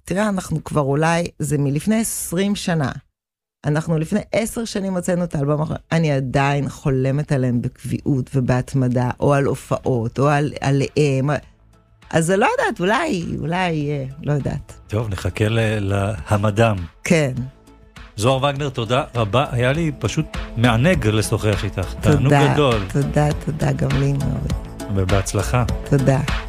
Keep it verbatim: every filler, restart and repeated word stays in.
תראה, אנחנו כבר אולי, זה מלפני עשרים שנה. אנחנו לפני עשר שנים הוצאנו את האלבום האחרון, אני עדיין חולמת עליהם בקביעות ובהתמדה, או על הופעות, או על, עליהם. אז לא יודעת, אולי, אולי, לא יודעת. טוב, נחכה להמדם. כן. זוהר וגנר, תודה רבה. היה לי פשוט מענג לשוחח איתך. תודה, תענוג גדול. תודה, תודה, גם לי מאוד. ובהצלחה. תודה.